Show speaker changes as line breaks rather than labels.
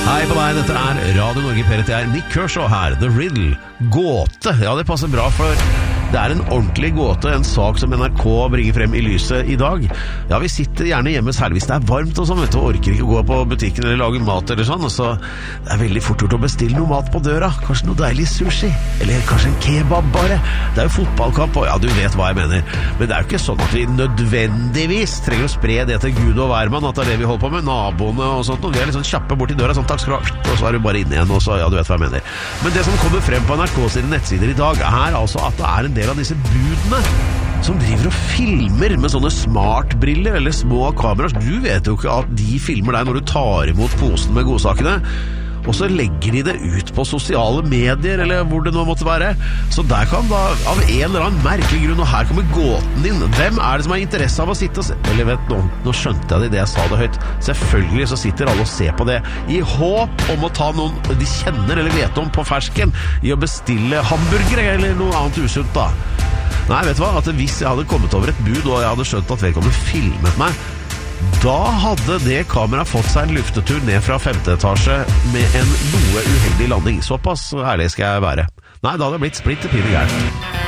Hei på deg, dette Radio Norge PRT, Nick Kershaw her, The Riddle, gåte. Ja, det passer bra, for det en ordentlig gåte, en sak som NRK bringer frem i lyset i dag. Ja, vi sitter gjerne hjemme, særlig hvis det varmt og sånn, vet du, og orker ikke gå på butikken eller lage mat eller sånn, og så det veldig fort gjort å bestille noe mat på døra. Kanskje noe deilig sushi, eller kanskje en kebab bare. Det jo fotballkamp, og ja, du vet hva jeg mener. Men det jo ikke sånn at vi nødvendigvis trenger å spre det til Gud og hvermann, at det det vi holder på med, naboene og sånt, og vi litt sånn kjappe bort i døra, sånn takk skal du ha, og så du bare inn igjen, og så, ja, du vet hva jeg mener. Men det som kommer frem på NRK sine nettsider i dag, altså at det en del av disse budene som driver og filmer med sånne smartbriller eller små kameraer. Du vet jo ikke at de filmer deg når du tar imot posen med godsakene, og så legger de det ut på sosiale medier, eller hvor det nå måtte være. Så der kan da, av en eller annen merkelig grunn, og her kommer gåten din. Hvem det som har interesse av å sitte og se? Eller vet du, nå skjønte jeg det jeg sa det høyt. Selvfølgelig så sitter alle og ser på det, i håp om å ta noen de kjenner eller vet om på fersken, i å bestille hamburgere eller noe annet usunt da. Nei, vet du hva? At hvis jeg hadde kommet over et bud, og jeg hadde skjønt at vedkommende filmet meg, da hadde det kameraet fått seg en luftetur ned fra 5. etasje med en noe uheldig landing. Såpass ærlig skal jeg være. Nei, da hadde det blitt splitt til pine gærent.